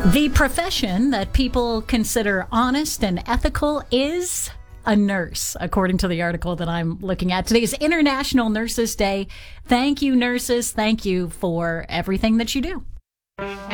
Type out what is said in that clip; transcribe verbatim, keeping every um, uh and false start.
The profession that people consider honest and ethical is a nurse, according to the article that I'm looking at. Today is International Nurses Day. Thank you, nurses. Thank you for everything that you do.